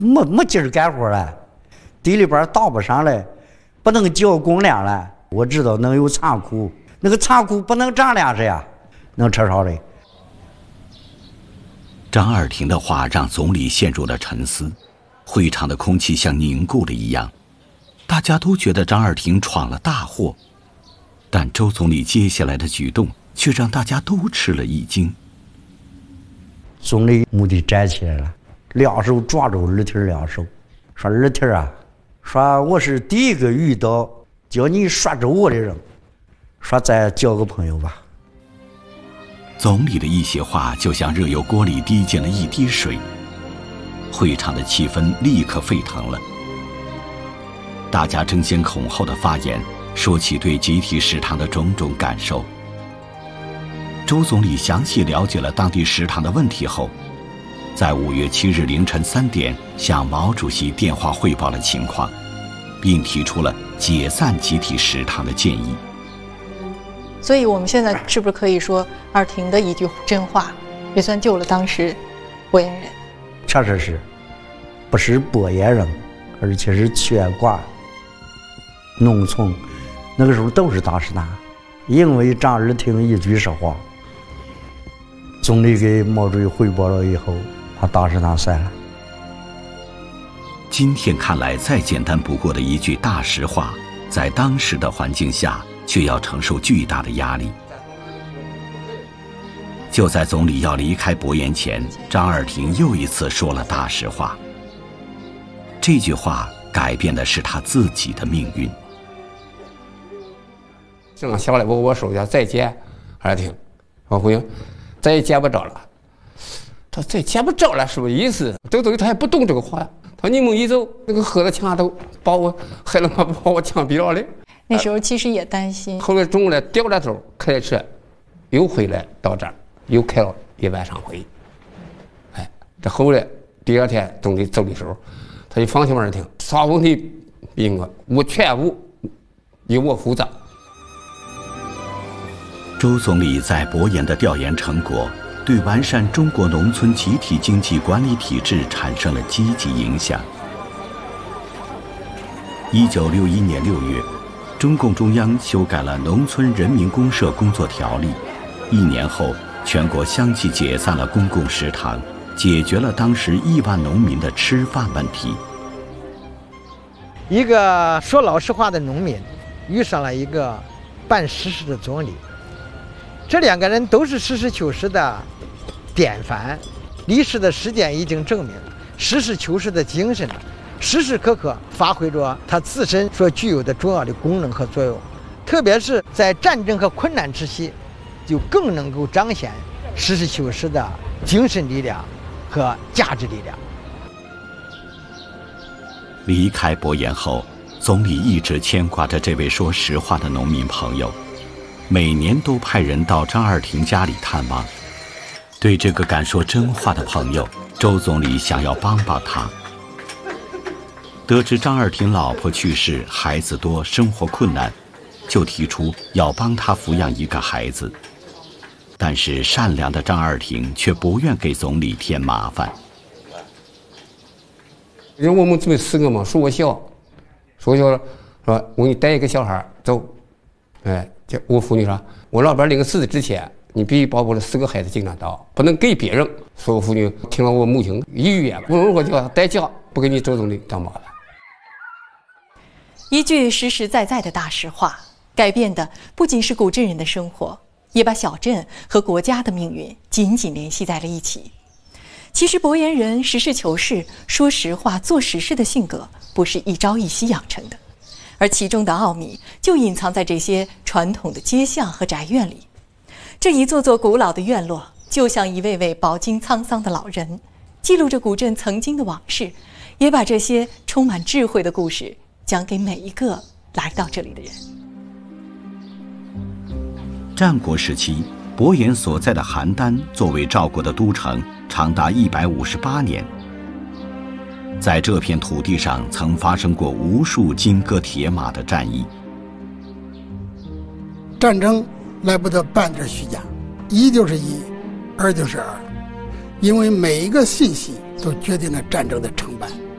没劲儿干活了，地里边倒不上来，不能交公粮了。我知道能有仓库，那个仓库不能长粮食呀，能吃啥嘞？ 张二廷的话让总理陷入了沉思，会场的空气像凝固了一样，大家都觉得张二廷闯了大祸，但周总理接下来的举动却让大家都吃了一惊。 总理目的站起来了，两手抓住二廷两手，说二廷啊，说我是第一个遇到叫你说着我的人，说咱交个朋友吧。 总理的一席话就像热油锅里滴进了一滴水，会场的气氛立刻沸腾了。大家争先恐后的发言，说起对集体食堂的种种感受。周总理详细了解了当地食堂的问题后，在5月7日凌晨3点向毛主席电话汇报了情况，并提出了解散集体食堂的建议。 所以我们现在是不是可以说，二廷的一句真话，也算救了当时博颜人？ 确实是，不是博颜人，而且是全国农村那个时候都是大食堂，因为张二廷一句实话，总理给毛主席汇报了以后，把大食堂散了。 今天看来再简单不过的一句大实话，在当时的环境下却要承受巨大的压力。就在总理要离开博颜前，张二廷又一次说了大实话。这句话改变的是他自己的命运。 这样下来我手下再见二廷，我回应再也见不着了。他再见不着了什么意思？周总理他还不懂这个话，他说你们一走，那个河的墙都把我害了，把我枪毙了嘞。 那时候其实也担心。 后来中午了，掉了头开车又回来到这儿，又开了一晚上会。哎，这后来第二天总理走的时候，他就放心二廷，啥问题并我全部由我负责。 周总理在博颜的调研成果，对完善中国农村集体经济管理体制产生了积极影响。1961年6月，中共中央修改了《农村人民公社工作条例》，1年后，全国相继解散了公共食堂，解决了当时亿万农民的吃饭问题。 一个说老实话的农民，遇上了一个办实事的总理，这两个人都是实事求是的典范。历史的实践已经证明，实事求是的精神时时刻刻发挥着它自身所具有的重要的功能和作用，特别是在战争和困难之际，就更能够彰显实事求是的精神力量和价值力量。 离开博颜后，总理一直牵挂着这位说实话的农民朋友，每年都派人到张二廷家里探望。对这个敢说真话的朋友，周总理想要帮帮他。得知张二廷老婆去世，孩子多，生活困难，就提出要帮他抚养一个孩子。但是善良的张二廷却不愿给总理添麻烦。 因为我们准备4个嘛，说我小，说我给你带一个小孩走，哎，我妇女说，我老伴领个死之前，你必须把我的4个孩子尽量到，不能给别人。所有妇女听了我母亲一语言，我叫代价，不给你周总理当麻烦。 一句实实在在的大实话，改变的不仅是古镇人的生活，也把小镇和国家的命运紧紧联系在了一起。其实博颜人实事求是、说实话、做实事的性格，不是一朝一夕养成的，而其中的奥秘就隐藏在这些传统的街巷和宅院里。这一座座古老的院落，就像一位位饱经沧桑的老人，记录着古镇曾经的往事，也把这些充满智慧的故事讲给每一个来到这里的人。 战国时期，博颜所在的邯郸作为赵国的都城，长达158年。在这片土地上，曾发生过无数金戈铁马的战役。 战争来不得半点虚假，一就是一，二就是二，因为每一个信息都决定了战争的成败。